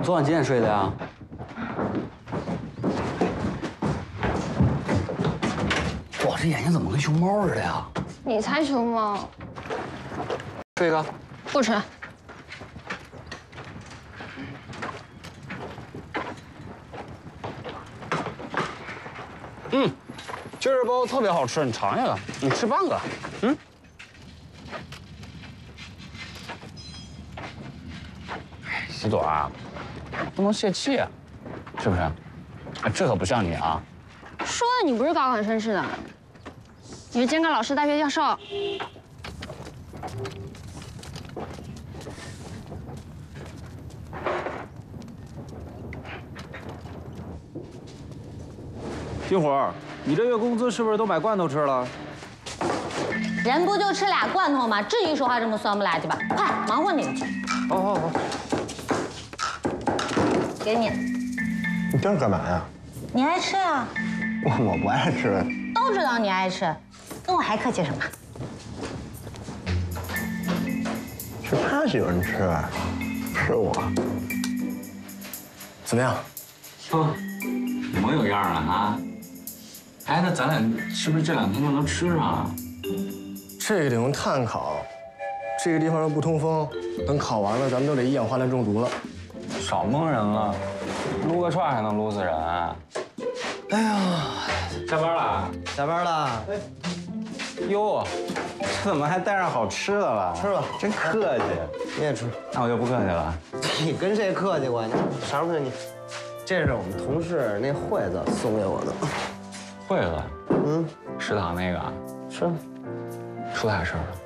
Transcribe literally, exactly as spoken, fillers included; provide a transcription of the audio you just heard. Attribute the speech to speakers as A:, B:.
A: 昨晚几点睡的呀？哇，这眼睛怎么跟熊猫似的呀？
B: 你才熊猫。
A: 睡一个。
B: 不吃。
A: 嗯，这肉包特别好吃，你尝一个，你吃半个。嗯。喜朵啊，不能泄气啊，是不是？哎，这可不像你啊。
B: 说的你不是高考生似的，你是监考老师、大学教授。
C: 金虎，你这月工资是不是都买罐头吃了？
D: 人不就吃俩罐头吗？至于说话这么酸不拉几吧？快忙活你们去。
C: 好好好。
D: 给你。
E: 你这是干嘛呀？
D: 你爱吃啊？
E: 我我不爱吃。
D: 都知道你爱吃，跟我还客气什么？
E: 是他喜欢吃，是我。怎么样？
A: 说，我有样了啊！哎，那咱俩是不是这两天就能吃上啊？
E: 这个得用碳烤，这个地方又不通风，等烤完了，咱们都得一氧化碳中毒了。
A: 少蒙人了，撸个串还能撸死人？
E: 哎呀，
A: 下班了？
E: 下班了。
A: 哟，这怎么还带上好吃的了？
E: 吃吧，
A: 真客气。
E: 你也吃。
A: 那我就不客气了。
E: 你跟谁客气过？你啥时候你？这是我们同事那惠子送给我的。
A: 惠子？
E: 嗯，
A: 食堂那个？
E: 是。
A: 出啥事儿了？